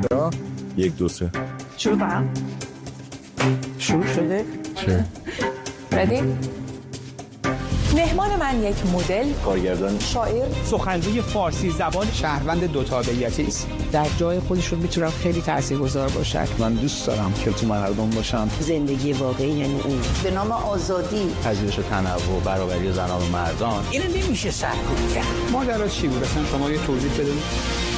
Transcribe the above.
کانادا 1 2 3 شروع کنم. شروع شده؟ چه؟ ردی؟ مهمان من یک مدل، کارگردان، شاعر، سخنگوی فارسی زبان، شهروند دو تابعیتی است. در جای خودشون میتونن خیلی تاثیرگذار باشن. من دوست دارم که تو مردم باشم. زندگی واقعی یعنی این. به نام آزادی، پذیرش تنوع، برابری زنان و مردان. اینو نمیشه سرکوب کرد. ماجرا چی بود؟ اصلا شما یه توضیح بدید.